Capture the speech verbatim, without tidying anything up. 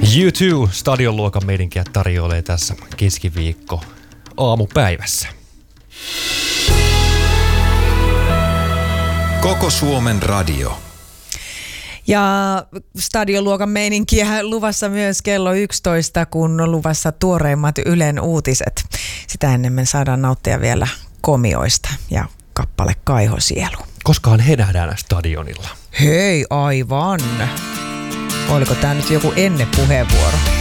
U two stadionluokan meininkiä tarjoilee tässä keskiviikko aamupäivässä. Koko Suomen radio. Ja stadionluokan meininkiä luvassa myös kello yksitoista, kun on luvassa tuoreimmat Ylen uutiset. Sitä ennen me saadaan nauttia vielä komioista ja kappale Kaihosielu. Koskaan he nähdään stadionilla? Hei, aivan. Oliko tää nyt joku ennen puheenvuoro?